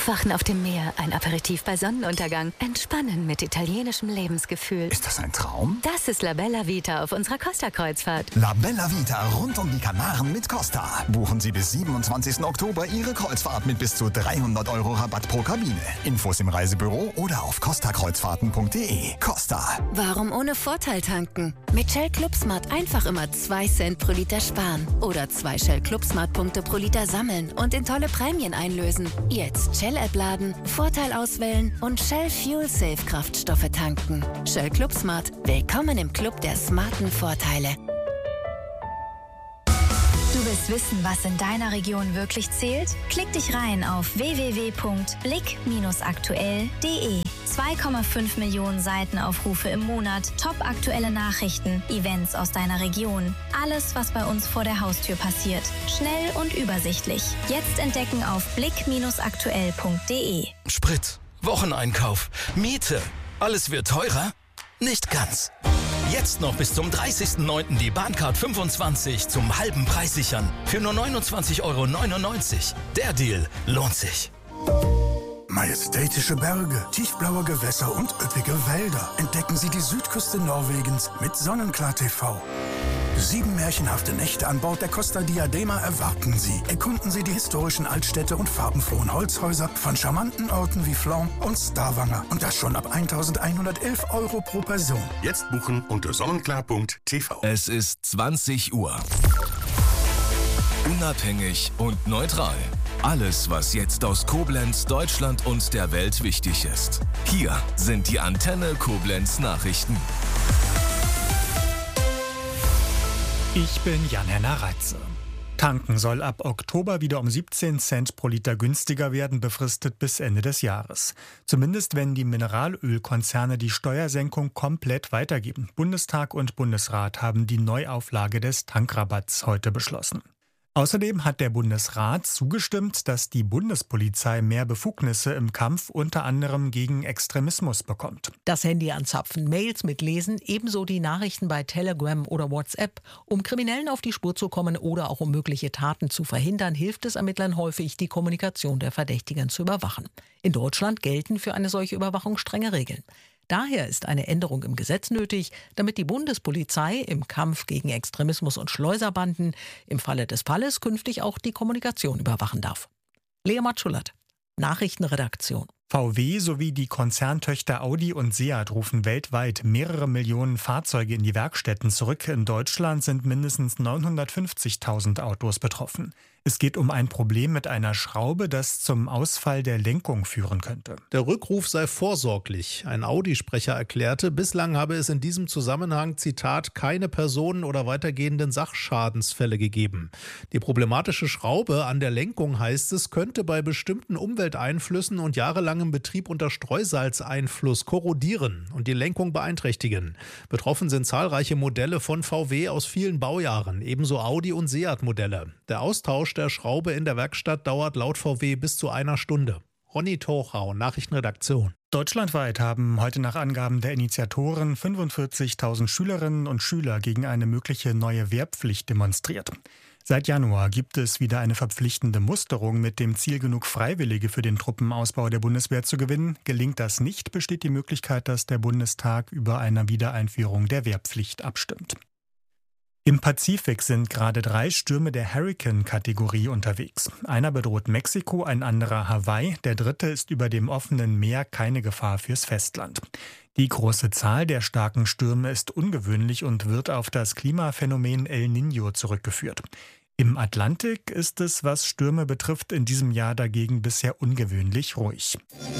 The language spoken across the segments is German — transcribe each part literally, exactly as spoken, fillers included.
Aufwachen auf dem Meer, ein Aperitif bei Sonnenuntergang. Entspannen mit italienischem Lebensgefühl. Ist das ein Traum? Das ist La Bella Vita auf unserer Costa-Kreuzfahrt. La Bella Vita rund um die Kanaren mit Costa. Buchen Sie bis siebenundzwanzigsten Oktober Ihre Kreuzfahrt mit bis zu dreihundert Euro Rabatt pro Kabine. Infos im Reisebüro oder auf costa kreuzfahrten punkt de. Costa. Warum ohne Vorteil tanken? Mit Shell ClubSmart einfach immer zwei Cent pro Liter sparen. Oder zwei Shell ClubSmart Punkte pro Liter sammeln und in tolle Prämien einlösen. Jetzt Shell-App laden, Vorteil auswählen und Shell Fuel Safe Kraftstoffe tanken. Shell ClubSmart. Willkommen im Club der smarten Vorteile. Du willst wissen, was in deiner Region wirklich zählt? Klick dich rein auf w w w punkt blick aktuell punkt de. zwei Komma fünf Millionen Seitenaufrufe im Monat, top-aktuelle Nachrichten, Events aus deiner Region. Alles, was bei uns vor der Haustür passiert. Schnell und übersichtlich. Jetzt entdecken auf blick aktuell punkt de. Sprit, Wocheneinkauf, Miete. Alles wird teurer? Nicht ganz. Jetzt noch bis zum dreißigsten neunten die Bahncard fünfundzwanzig zum halben Preis sichern. Für nur neunundzwanzig Euro neunundneunzig. Der Deal lohnt sich. Majestätische Berge, tiefblaue Gewässer und üppige Wälder. Entdecken Sie die Südküste Norwegens mit Sonnenklar T V. Sieben märchenhafte Nächte an Bord der Costa Diadema erwarten Sie. Erkunden Sie die historischen Altstädte und farbenfrohen Holzhäuser von charmanten Orten wie Flom und Stavanger. Und das schon ab eintausendeinhundertelf Euro pro Person. Jetzt buchen unter sonnenklar punkt t v. Es ist zwanzig Uhr. Unabhängig und neutral. Alles, was jetzt aus Koblenz, Deutschland und der Welt wichtig ist. Hier sind die Antenne Koblenz Nachrichten. Ich bin Jan-Henner Reitze. Tanken soll ab Oktober wieder um siebzehn Cent pro Liter günstiger werden, befristet bis Ende des Jahres. Zumindest wenn die Mineralölkonzerne die Steuersenkung komplett weitergeben. Bundestag und Bundesrat haben die Neuauflage des Tankrabatts heute beschlossen. Außerdem hat der Bundesrat zugestimmt, dass die Bundespolizei mehr Befugnisse im Kampf unter anderem gegen Extremismus bekommt. Das Handy anzapfen, Mails mitlesen, ebenso die Nachrichten bei Telegram oder WhatsApp. Um Kriminellen auf die Spur zu kommen oder auch um mögliche Taten zu verhindern, hilft es Ermittlern häufig, die Kommunikation der Verdächtigen zu überwachen. In Deutschland gelten für eine solche Überwachung strenge Regeln. Daher ist eine Änderung im Gesetz nötig, damit die Bundespolizei im Kampf gegen Extremismus und Schleuserbanden im Falle des Falles künftig auch die Kommunikation überwachen darf. Lea Matschulat, Nachrichtenredaktion. V W sowie die Konzerntöchter Audi und Seat rufen weltweit mehrere Millionen Fahrzeuge in die Werkstätten zurück. In Deutschland sind mindestens neunhundertfünfzigtausend Autos betroffen. Es geht um ein Problem mit einer Schraube, das zum Ausfall der Lenkung führen könnte. Der Rückruf sei vorsorglich. Ein Audi-Sprecher erklärte, bislang habe es in diesem Zusammenhang, Zitat, keine Personen- oder weitergehenden Sachschadensfälle gegeben. Die problematische Schraube an der Lenkung, heißt es, könnte bei bestimmten Umwelteinflüssen und jahrelangem Betrieb unter Streusalzeinfluss korrodieren und die Lenkung beeinträchtigen. Betroffen sind zahlreiche Modelle von V W aus vielen Baujahren, ebenso Audi- und Seat-Modelle. Der Austausch der Schraube in der Werkstatt dauert laut V W bis zu einer Stunde. Ronny Tochau, Nachrichtenredaktion. Deutschlandweit haben heute nach Angaben der Initiatoren fünfundvierzigtausend Schülerinnen und Schüler gegen eine mögliche neue Wehrpflicht demonstriert. Seit Januar gibt es wieder eine verpflichtende Musterung mit dem Ziel, genug Freiwillige für den Truppenausbau der Bundeswehr zu gewinnen. Gelingt das nicht, besteht die Möglichkeit, dass der Bundestag über eine Wiedereinführung der Wehrpflicht abstimmt. Im Pazifik sind gerade drei Stürme der Hurrikan-Kategorie unterwegs. Einer bedroht Mexiko, ein anderer Hawaii, der dritte ist über dem offenen Meer keine Gefahr fürs Festland. Die große Zahl der starken Stürme ist ungewöhnlich und wird auf das Klimaphänomen El Niño zurückgeführt. Im Atlantik ist es, was Stürme betrifft, in diesem Jahr dagegen bisher ungewöhnlich ruhig.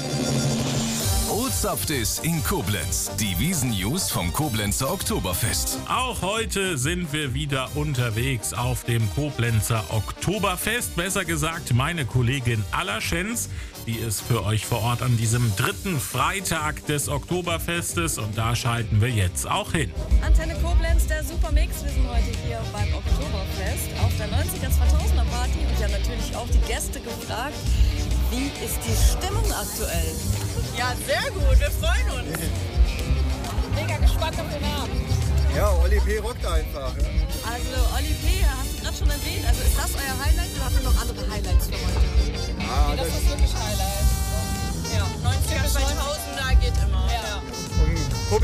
Oldsoftis in Koblenz. Die Wiesn-News vom Koblenzer Oktoberfest. Auch heute sind wir wieder unterwegs auf dem Koblenzer Oktoberfest. Besser gesagt, meine Kollegin Allerschenz, die ist für euch vor Ort an diesem dritten Freitag des Oktoberfestes. Und da schalten wir jetzt auch hin. Antenne Koblenz, der Supermix. Wir sind heute hier beim Oktoberfest auf der neunziger zweitausender Party. Und ja natürlich auch die Gäste gefragt, wie ist die Stimmung aktuell? Ja, sehr gut, wir freuen uns. Mega gespannt auf den Abend. Ja, Oli P. rockt einfach. Ja. Also Oli P. hast du gerade schon erwähnt, also ist das euer Highlight oder habt ihr noch andere Highlights für heute? Ah, nee, das, das ist wirklich Highlight.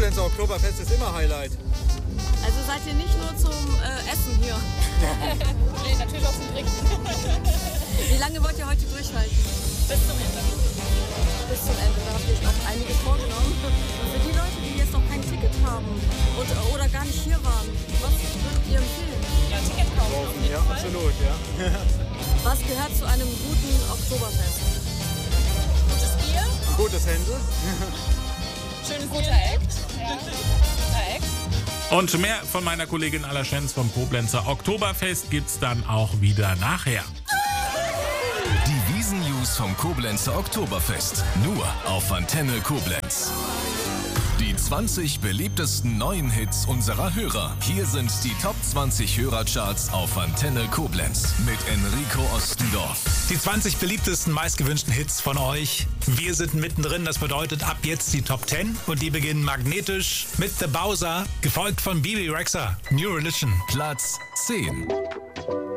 Koblenzer Oktoberfest ist immer Highlight. Also seid ihr nicht nur zum äh, Essen hier? Nee, natürlich auch zum Trinken. Wie lange wollt ihr heute durchhalten? Bis zum Ende. Bis zum Ende, da habt ihr euch auch einiges vorgenommen. Und für die Leute, die jetzt noch kein Ticket haben und, oder gar nicht hier waren, was würdet ihr empfehlen? Ja, Ticket kaufen. Ja, absolut, ja. Was gehört zu einem guten Oktoberfest? Gutes Bier. Gutes Händel. Schönes guter Act. Ja. Guter Act. Und mehr von meiner Kollegin Allerschenz vom Koblenzer Oktoberfest gibt's dann auch wieder nachher. Die Wiesen-News vom Koblenzer Oktoberfest. Nur auf Antenne Koblenz. Die zwanzig beliebtesten neuen Hits unserer Hörer. Hier sind die Top zwanzig Hörercharts auf Antenne Koblenz mit Enrico Ostendorf. Die zwanzig beliebtesten, meistgewünschten Hits von euch. Wir sind mittendrin, das bedeutet ab jetzt die Top zehn und die beginnen magnetisch mit The Bowser, gefolgt von Bibi Rexha, New Religion. Platz zehn.